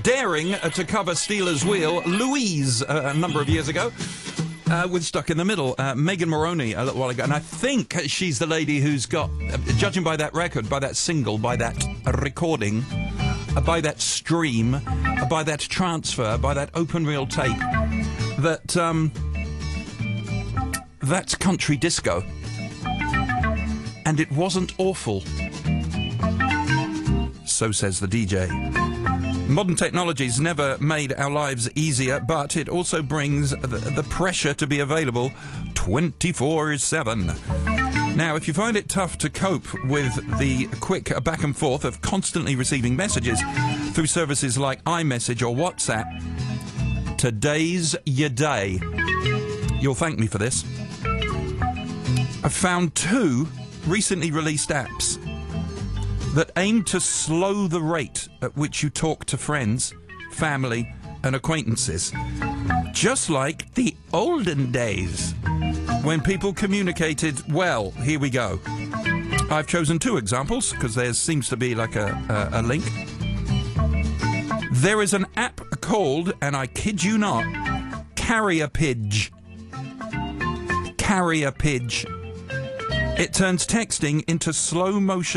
daring to cover Stealers Wheel, Louise, a number of years ago. With Stuck in the Middle, Megan Moroney a little while ago, and I think she's the lady who's got, judging by that record, by that single, by that recording, by that stream, by that transfer, by that open reel tape, that's country disco. And it wasn't awful. So says the DJ. Modern technology's never made our lives easier, but it also brings the pressure to be available 24/7. Now, if you find it tough to cope with the quick back and forth of constantly receiving messages through services like iMessage or WhatsApp, today's your day. You'll thank me for this. I've found 2 recently released apps that aim to slow the rate at which you talk to friends, family, and acquaintances. Just like the olden days, when people communicated well. Here we go. I've chosen 2 examples, because there seems to be like a link. There is an app called, and I kid you not, Carrier Pidge. Carrier Pidge. It turns texting into slow motion